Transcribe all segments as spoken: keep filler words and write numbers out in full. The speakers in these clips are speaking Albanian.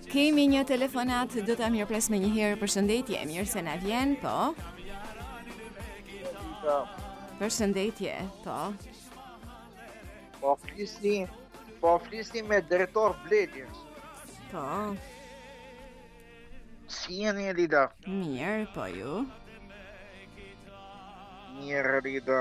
Kemi një telefonat, do ta mirëpres me një herë. Përshëndetje, mirë se na vjen, po. Përshëndetje, po. Po flisni, po flisni me drejtor Bledi. Po. Si jeni Lida? Mirë, po ju. Mirë Lida.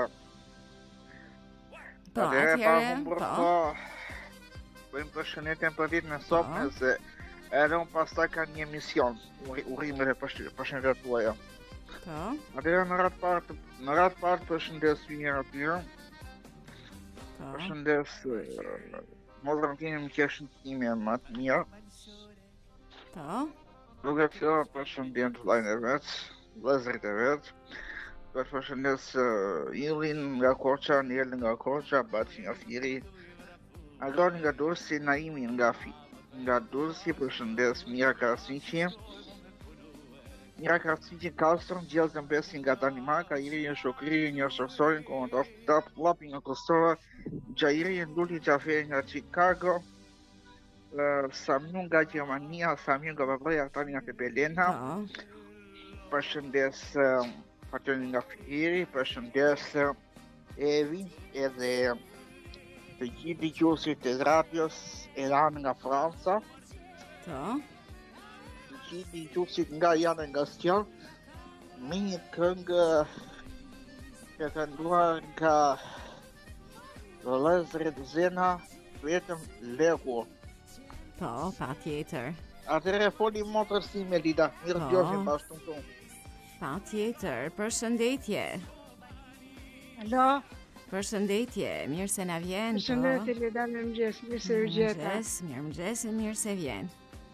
Po, Atëherë pa atëherë, humbur po. po. Bëjmë përshëndetjen për ditën e sotme se edhe unë pastaj kam një emision, urrimet e përshëndetjes tuaja. Po. Atëherë në radhë parë, në radhë parë përshëndes mirë aty. Po. Përshëndes moderntinë më qeshën time më të mirë. Po. Duke që përshëndet vllajën e vet, vëllezërit e vet. Për përshëndes uh, Ilin nga Korça, Niel nga Korça, Baçi nga Firi, Agron nga Durrësi, Naimi nga Fi, nga Durrësi, përshëndes Mira Karasiqi, Mira Karasiqi Kastron, Gjellë Mbesi nga Danimarka, Iri një Shokri, një Shoksorin, Komandor Tap Llapi nga Kosova, Xhairi Nduli Xhaferi nga Chicago, uh, Samiu nga Gjermania, Samiu nga Vavloja, Tani nga Tebelena. Po. Përshëndes uh, Fatoni nga Firi, përshëndes Evi edhe të gjithë dëgjuesit e radios Elan nga Franca, Po. të gjithë dëgjuesit nga janë nga Skjell, me një këngë që kënduar nga vëllezërit Zena, vetëm Lego. Po, pa tjetër. Atëherë foli motrës time Lida, mirë Po. dëgjofshim bashkë tonë. Pa tjetër, përshëndetje. Alo, Përshëndetje, mirë se na vjen. përshëndetje Lida, mirëmëngjes, mirë se u gjeta. Mirëmëngjes, mirëmëngjes e mirë se vjen.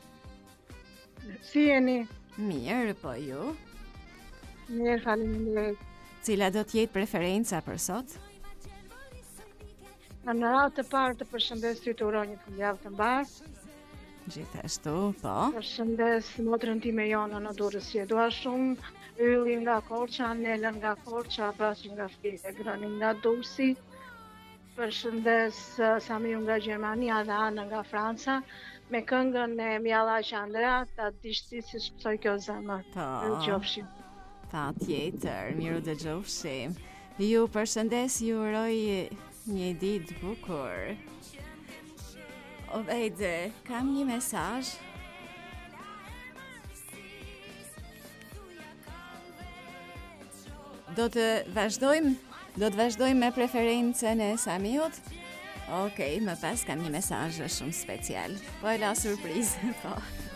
Si jeni? Mirë, po ju. Mirë, faleminderit. Cila do t'jetë preferenca për sot? Në radhë të parë të përshëndes ty të uroj një fundjavë të mbarë. Gjithashtu, po. Përshëndes motrën time Jona në Durrës që e dua shumë, Ylli nga Korça, Nelën nga Korça, Baçi nga Firi, Grani nga Durrësi. Përshëndes uh, Samiu nga Gjermania dhe Ana nga Franca, me këngën e Mjalla Qandra, ta dishti si shpëtoj kjo zemër. Po. Ju qofshim. Pa tjetër, miru dëgjofshim. Ju përshëndes, ju uroj një ditë bukur. Obejde, kam një mesazh. Do të vazhdojmë, do të vazhdojmë me preferencën e Samiut? Okej, më pas kam një mesazh shumë special. Po e la surprizë, po.